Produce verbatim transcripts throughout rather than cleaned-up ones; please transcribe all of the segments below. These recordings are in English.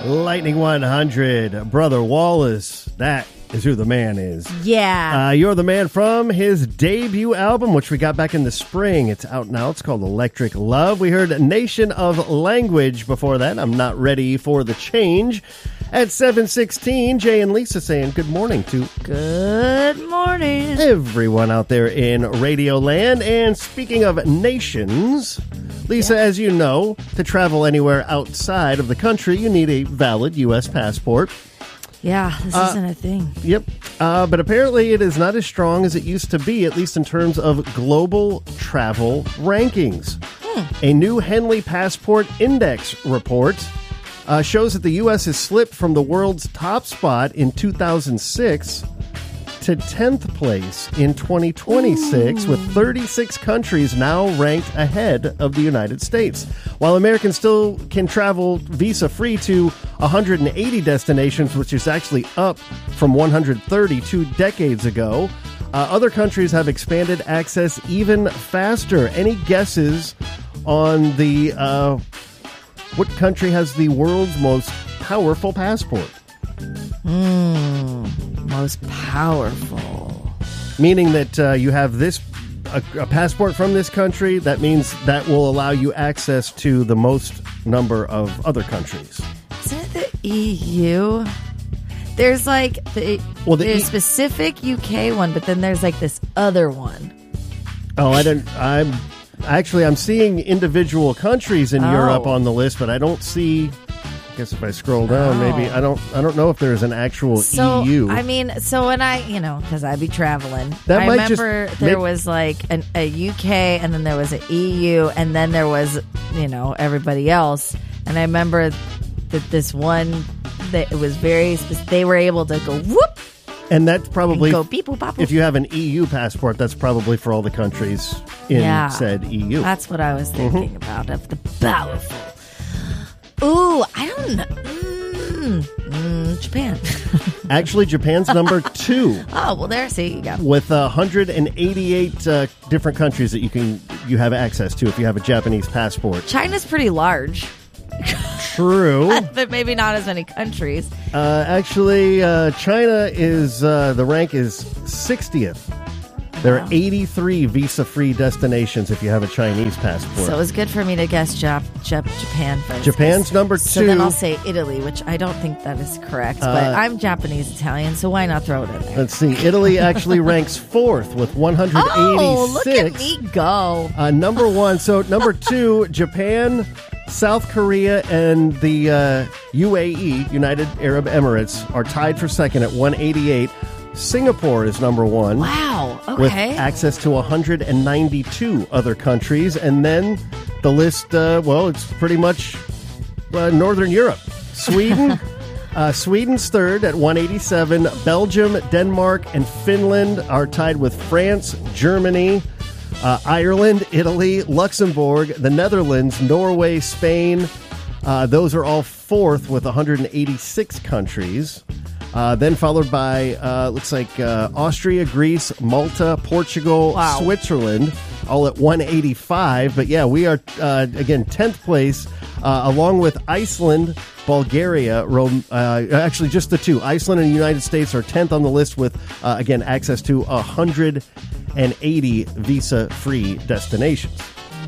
Lightning one hundred, Brother Wallace. That is who the man is. Yeah. Uh, You're the Man from his debut album, which we got back in the spring. It's out now. It's called Electric Love. We heard Nation of Language before that. I'm Not Ready for the Change. At seven sixteen, Jay and Lisa saying good morning to Good morning. everyone out there in Radio Land. And speaking of nations, Lisa, Yeah. as you know, to travel anywhere outside of the country, you need a valid U S passport. Yeah, this Uh, isn't a thing. Yep. Uh, but apparently it is not as strong as it used to be, at least in terms of global travel rankings. Hmm. A new Henley Passport Index report uh, shows that the U S has slipped from the world's top spot in two thousand six to tenth place in twenty twenty-six, Ooh. with thirty-six countries now ranked ahead of the United States. While Americans still can travel visa-free to one hundred eighty destinations, which is actually up from one hundred thirty two decades ago, uh, other countries have expanded access even faster. Any guesses on the uh, what country has the world's most powerful passport? Mm, most powerful. Meaning that uh, you have this a, a passport from this country. That means that will allow you access to the most number of other countries. Isn't it the E U? There's like the, Well, the there's E- specific U K one, but then there's like this other one. Oh, I didn't. I'm actually I'm seeing individual countries in Oh. Europe on the list, but I don't see. I guess if I scroll down, Oh. maybe I don't. I don't know if there's an actual So E U. I mean, so when I, you know, because I'd be traveling, That I might just remember there make- was like an, a U K, and then there was an E U, and then there was, you know, everybody else. And I remember that this one that it was very specific. They were able to go whoop and that's and probably go beep boop bop boop. if you have an E U passport, that's probably for all the countries in Yeah. said E U. That's what I was thinking Mm-hmm. about of the powerful. Ooh, I don't know. Mm, mm, Japan. Actually, Japan's number two. Oh well, there. See, you go. With uh, one hundred eighty-eight uh, different countries that you can you have access to if you have a Japanese passport. China's pretty large, True. but maybe not as many countries. Uh, actually, uh, China is uh, the rank is sixtieth. There Wow. are eighty-three visa-free destinations if you have a Chinese passport. So it was good for me to guess Jap- Jap- Japan first. Japan's number So then two. I'll say Italy, which I don't think that is correct. Uh, but I'm Japanese Italian, so why not throw it in there? Let's see. Italy actually ranks fourth with one hundred eighty-six. Oh, look at me go! Uh, number one. So number two, Japan, South Korea, and the uh, U A E, United Arab Emirates, are tied for second at one eighty-eight. Singapore is number one. Wow. With Okay. access to one hundred ninety-two other countries. And then the list, uh, well, it's pretty much uh, Northern Europe. Sweden, uh, Sweden's third at one eighty-seven. Belgium, Denmark, and Finland are tied with France, Germany, uh, Ireland, Italy, Luxembourg, the Netherlands, Norway, Spain. Uh, those are all fourth with one hundred eighty-six countries. Uh, then followed by, uh, looks like uh, Austria, Greece, Malta, Portugal, Wow. Switzerland, all at one eighty-five. But yeah, we are, uh, again, tenth place, uh, along with Iceland, Bulgaria, Rome, uh, actually just the two. Iceland and the United States are tenth on the list with, uh, again, access to one hundred eighty visa-free destinations.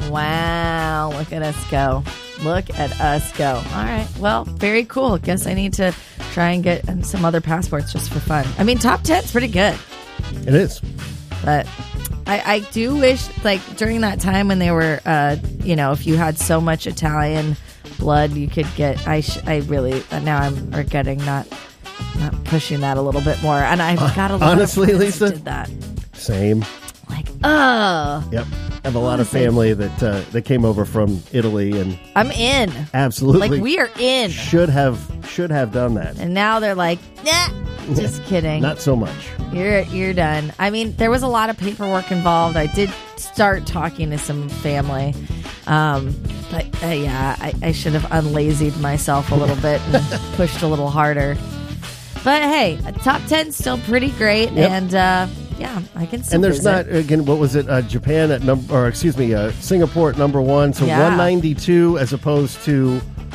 Wow, look at us go. Look at us go. All right. Well, very cool. Guess I need to try and get um, some other passports just for fun. I mean, top ten's pretty good. It is. But I, I do wish, like, during that time when they were, uh, you know, if you had so much Italian blood, you could get, I sh- I really, now I'm regretting not not pushing that a little bit more. And I've got a lot honestly, of friends who Lisa? did that. Same. Like, oh, Yep. I have a lot of family that uh, that came over from Italy and I'm in. absolutely Like, we are in. should have should have done that. And now they're like, nah, just kidding. Not so much. You're you're done. I mean, there was a lot of paperwork involved. I did start talking to some family, um, but uh, yeah, I, I should have unlazied myself a little bit and pushed a little harder. But hey, top ten still pretty great, Yep. and uh, yeah, I can still And there's visit. not again. What was it? Uh, Japan at number, or excuse me, uh, Singapore at number one. So Yeah. one ninety-two as opposed to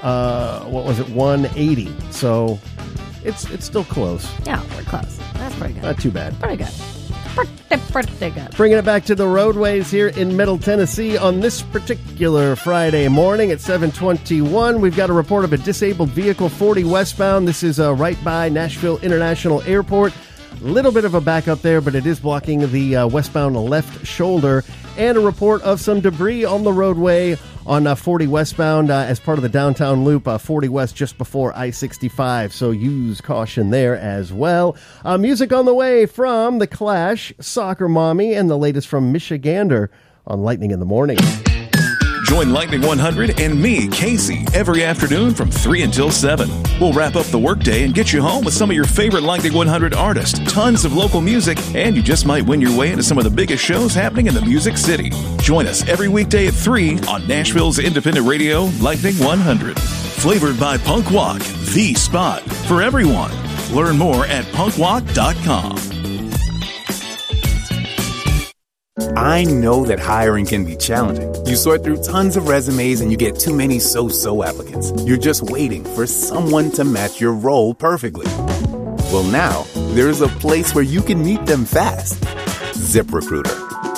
uh, what was it, one eighty. So it's it's still close. Yeah, we're close. That's pretty good. Not too bad. Pretty good. Pretty, pretty good. Bringing it back to the roadways here in Middle Tennessee on this particular Friday morning at seven twenty-one. We've got a report of a disabled vehicle forty westbound. This is uh, right by Nashville International Airport. A little bit of a backup there, but it is blocking the uh, westbound left shoulder. And a report of some debris on the roadway on uh, forty westbound uh, as part of the downtown loop, uh, forty west just before I sixty-five. So use caution there as well. Uh, music on the way from The Clash, Soccer Mommy, and the latest from Michigander on Lightning in the Morning. Join Lightning one hundred and me, Casey, every afternoon from three until seven. We'll wrap up the workday and get you home with some of your favorite Lightning one hundred artists, tons of local music, and you just might win your way into some of the biggest shows happening in the Music City. Join us every weekday at three on Nashville's independent radio, Lightning one hundred. Flavored by Punk Walk, the spot for everyone. Learn more at punk walk dot com. I know that hiring can be challenging. You sort through tons of resumes and you get too many so-so applicants. You're just waiting for someone to match your role perfectly. Well, now, there's a place where you can meet them fast. ZipRecruiter.